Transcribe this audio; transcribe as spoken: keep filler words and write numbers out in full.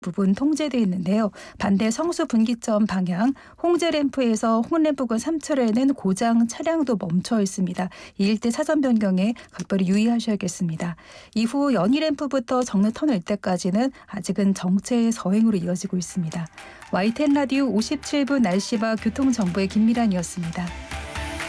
부분 통제돼 있는데요. 반대 성수 분기점 방향 홍제램프에서 홍램프군 삼 철에는 고장 차량도 멈춰 있습니다. 이 일대 사선 변경에 각별히 유의하셔야겠습니다. 이후 연희램프부터 정릉터널 일대까지는 아직은 정체의 서행으로 이어지고 있습니다. 와이티엔 라디오 오십칠 분 날씨와 교통정보의 김미란이었습니다.